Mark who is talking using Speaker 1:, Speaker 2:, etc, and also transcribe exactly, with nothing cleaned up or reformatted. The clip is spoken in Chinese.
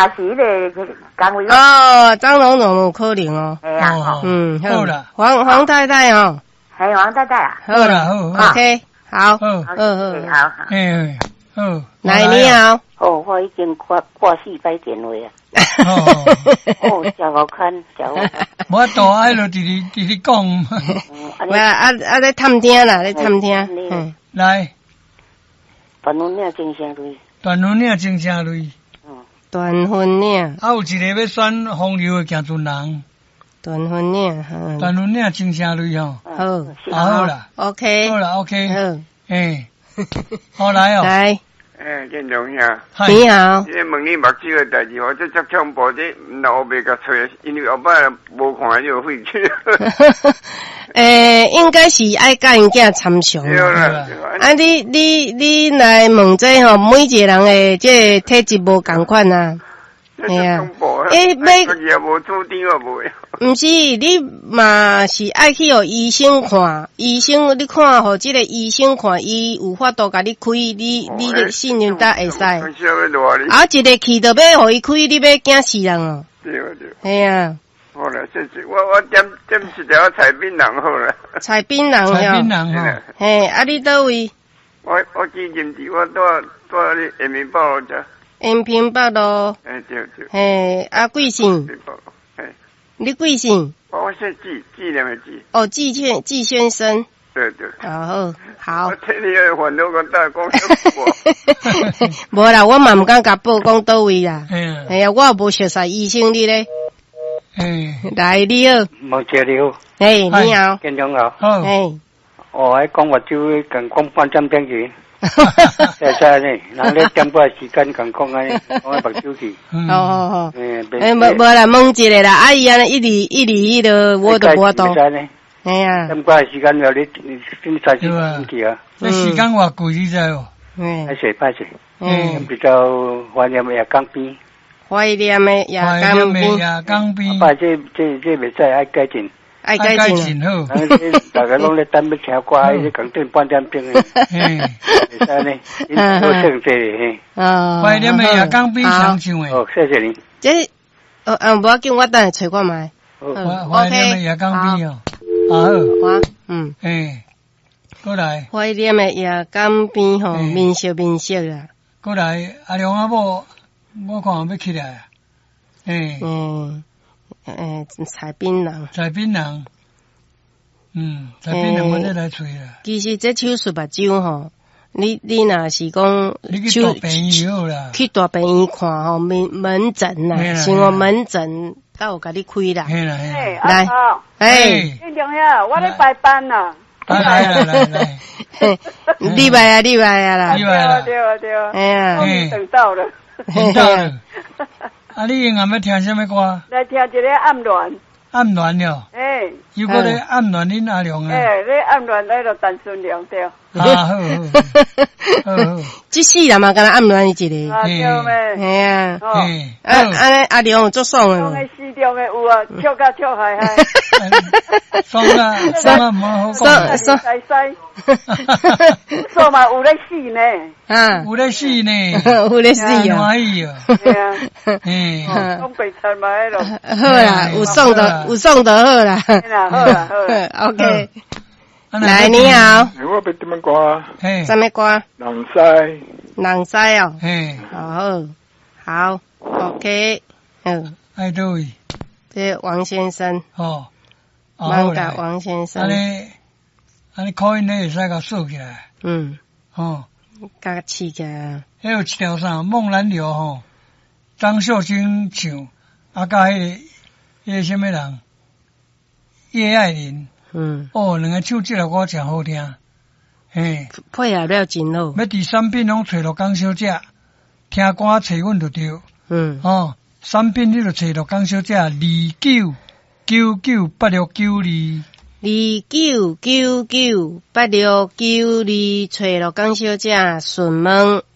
Speaker 1: 嘛是迄个岗位。
Speaker 2: 哦，张龙龙有可能哦。
Speaker 1: 系啊，
Speaker 2: 嗯，
Speaker 3: 好啦，
Speaker 2: 黄黄太太哦。
Speaker 1: 系黄太太啊。
Speaker 2: 好啦，好 ，OK， 好，
Speaker 3: 好，
Speaker 2: 好，好，
Speaker 1: 好，
Speaker 3: 哎，好，
Speaker 2: 来你好。
Speaker 1: 哦，我已经挂挂四摆电话啊。
Speaker 3: 哦，
Speaker 1: 哦，真好看，真好看。
Speaker 3: 我大爱就直直直直讲。
Speaker 2: 喂，啊啊，咧探听啦，咧探听。嗯，
Speaker 3: 来。
Speaker 1: 段婚领真正类。
Speaker 3: 段婚领真正类。
Speaker 1: 嗯。
Speaker 2: 段婚领。
Speaker 3: 啊，有一个要选风流的行船人。
Speaker 2: 段婚领，
Speaker 3: 嗯。段婚领真正类吼。
Speaker 2: 好。
Speaker 3: 好啦。
Speaker 2: OK。
Speaker 3: 好啦 ，OK。
Speaker 2: 好。
Speaker 3: 诶。好来哦。
Speaker 2: 来。
Speaker 4: 诶，建荣兄，
Speaker 2: 你好。
Speaker 4: 即问你目睭的代志，我这接枪报这后袂甲找，因为后摆无看就废去。
Speaker 2: 诶，应该是爱甲因囝参详。
Speaker 4: 对啦，
Speaker 2: 啊，你你你来问这吼，每一个人的这体质无共款啊。
Speaker 4: 系啊。
Speaker 2: 诶，要
Speaker 4: 自己也无注定啊，无。
Speaker 2: 毋是，你嘛是爱去互医生看，医生你看互即个医生看，伊有法度甲你开，你你的信任得会使。啊，一个去就要互伊开，你要惊死人哦。
Speaker 4: 对对。
Speaker 2: 系啊。
Speaker 4: 好啦，这是我我点点一条菜槟榔好啦。
Speaker 2: 菜槟榔哟。
Speaker 3: 菜槟榔吼。
Speaker 2: 嘿，啊，你倒位？
Speaker 4: 我我之前伫我住住咧延平北路遮。
Speaker 2: 延平北路。
Speaker 4: 诶，对对。
Speaker 2: 嘿，啊，贵姓？你贵姓？
Speaker 4: 我姓季，纪念的季。
Speaker 2: 哦，季轩，季先生。
Speaker 4: 对对。
Speaker 2: 好，好。
Speaker 4: 我替你个烦恼讲大讲小无。
Speaker 2: 无啦，我嘛毋敢甲报讲倒位啦。
Speaker 3: 嗯。
Speaker 2: 哎呀，我也无熟悉医生你咧。
Speaker 3: 嗯。
Speaker 2: 来，你好。
Speaker 5: 毛姐你好。
Speaker 2: 诶，你好。
Speaker 5: 建中好。
Speaker 3: 好。
Speaker 5: 诶。哦，喺讲话就共讲半针兵去。在在呢，人咧点半时间共讲安尼，讲喺白手机。
Speaker 2: 好好好。
Speaker 5: 诶，
Speaker 2: 诶，无无啦，问一个啦，阿姨安尼一直一直迄个，我都无懂。哎呀，
Speaker 5: 点半时间了，你你你三时间去啊？
Speaker 3: 这时间偌贵，你知哦？
Speaker 2: 嗯。
Speaker 5: 歹势歹势。
Speaker 3: 嗯。
Speaker 5: 比较怀念的夜港边。
Speaker 2: 怀念的夜港边。
Speaker 3: 夜港边。
Speaker 5: 爸，这这这未使爱改进。
Speaker 2: 爱改进
Speaker 3: 好。
Speaker 5: 大家拢咧等要听歌，你讲等半点钟诶。
Speaker 3: 嘿，
Speaker 5: 会使呢，多剩这嘿。
Speaker 2: 啊。
Speaker 3: 怀念的夜港边常唱诶。
Speaker 5: 哦，谢谢你。
Speaker 2: 这，哦，啊，无要紧，我等下找看卖。
Speaker 3: 怀念的夜港边哦。好。
Speaker 2: 我，嗯。
Speaker 3: 诶，过来。
Speaker 2: 怀念的夜港边吼，面色面色啦。
Speaker 3: 过来，阿良阿某，我看要起来。诶。
Speaker 2: 嗯。诶，菜槟榔，
Speaker 3: 菜槟榔，嗯，菜槟榔我再来吹啦。
Speaker 2: 其实这手术目睭吼，你你若是讲，
Speaker 3: 你去大病院好啦，
Speaker 2: 去大病院看吼，门门诊啦，像我门诊，才有甲你开啦。
Speaker 3: 嘿啦嘿，
Speaker 2: 来，
Speaker 3: 哎，
Speaker 6: 建中呀，我咧排班呐。
Speaker 3: 来来来来，
Speaker 2: 你来啊，你来啊啦，
Speaker 3: 你来啦，
Speaker 6: 对啊对啊，
Speaker 2: 哎呀，
Speaker 6: 等到了，
Speaker 3: 等到了。啊！你今暗要听什么歌？
Speaker 6: 来听一个暗恋。
Speaker 3: 暗恋了。
Speaker 6: 诶。
Speaker 3: 如果咧暗恋恁阿良啊。
Speaker 6: 诶，你暗恋来就陈顺良对。啊
Speaker 3: 好好好。
Speaker 2: 即世人嘛，敢若暗恋伊一个。
Speaker 6: 啊对咩？
Speaker 2: 系啊。
Speaker 3: 嘿。
Speaker 2: 啊安尼阿良有足爽诶。
Speaker 6: 爽诶，四中诶有啊，跳甲跳嗨嗨。
Speaker 3: 爽啊爽啊，无好讲。
Speaker 6: 爽爽爽。爽嘛有咧死呢。
Speaker 2: 啊。
Speaker 3: 有咧死呢。
Speaker 2: 有咧死啊。
Speaker 3: 欢喜哦。
Speaker 6: 对啊。
Speaker 3: 嗯。
Speaker 6: 讲白菜嘛迄咯。
Speaker 2: 好啦，有爽就有爽就好啦。
Speaker 6: 好啦好啦好啦。
Speaker 2: OK。来，你好。
Speaker 4: 我要点么歌？
Speaker 3: 嘿。
Speaker 2: 什么歌？
Speaker 4: 人西。
Speaker 2: 人西哦。
Speaker 3: 嘿。
Speaker 2: 好，好 ，OK。嗯。
Speaker 3: 爱倒位。
Speaker 2: 这王先生。
Speaker 3: 哦。
Speaker 2: 芒嘎王先生。
Speaker 3: 安尼，安尼口音咧会使甲竖起来。
Speaker 2: 嗯。
Speaker 3: 哦。
Speaker 2: 甲起起来。
Speaker 3: 还有一条啥？梦兰流吼，张秀清唱，啊，甲迄个迄个什么人？叶爱玲。
Speaker 2: 嗯。
Speaker 3: 哦，两个唱这条歌真好听。嘿。
Speaker 2: 配合了真好。
Speaker 3: 要伫产品拢找着港小姐，听歌找阮就对。
Speaker 2: 嗯。
Speaker 3: 哦，产品你就找着港小姐，二九九九八六九二。
Speaker 2: 二九九九八六九二，找着港小姐，顺问。